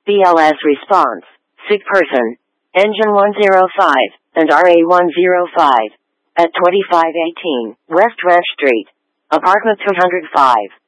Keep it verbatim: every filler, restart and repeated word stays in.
B L S response. Sick person. Engine one oh five, and R A one oh five. At twenty-five eighteen, West Ranch Street. Apartment two oh five.